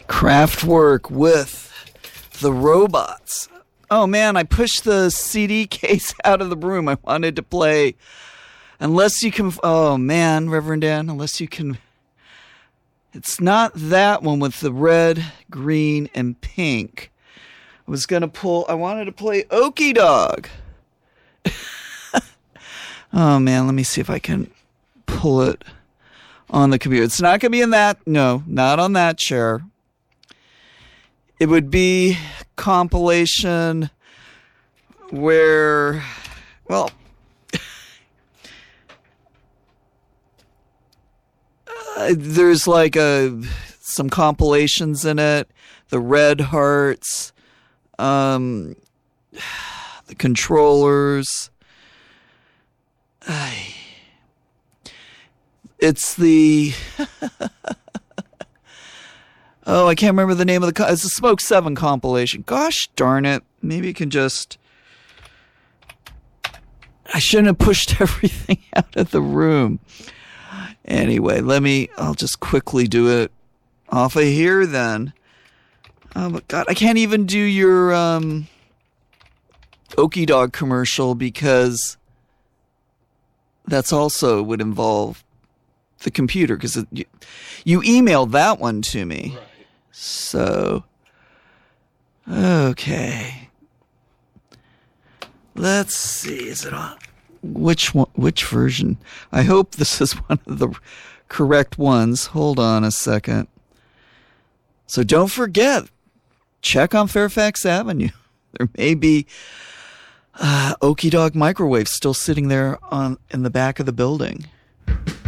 Craftwork with the robots. Oh man, I pushed the CD case out of the room. I wanted to play Unless You Can... Oh man, Reverend Dan, Unless You Can... It's not that one with the red, green, and pink. I wanted to play Okie Dog. Oh man, let me see if I can pull it on the computer. It's not going to be in that. No, not on that chair. It would be compilation where, well, there's like some compilations in it. The Red Hearts, the Controllers. It's the... Oh, I can't remember the name of the... It's the Smoke 7 compilation. Gosh darn it. Maybe you can just... I shouldn't have pushed everything out of the room. Anyway, I'll just quickly do it off of here then. Oh, but God, I can't even do your Okie Dog commercial because that's also would involve the computer because you emailed that one to me. Right. So, okay. Let's see. Is it on? Which one? Which version? I hope this is one of the correct ones. Hold on a second. So don't forget, check on Fairfax Avenue. There may be Okie Dog microwaves still sitting there in the back of the building.